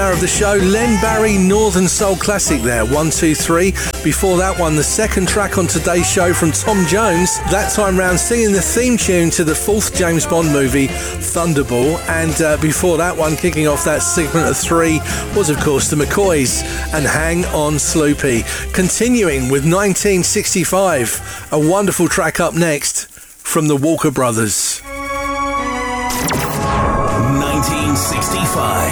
hour of the show. Len Barry, Northern Soul Classic there, 1, 2, 3. Before that one, the second track on today's show from Tom Jones, that time round singing the theme tune to the 4th James Bond movie, Thunderball. And before that one, kicking off that segment of 3, was of course the McCoys and Hang On Sloopy. Continuing with 1965, a wonderful track up next from the Walker Brothers. 1965.